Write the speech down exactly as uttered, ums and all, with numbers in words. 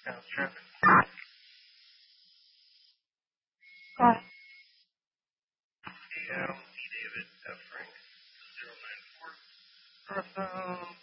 Sounds traffic. Got it. Seattle, David, F. Frank, zero nine four. Person.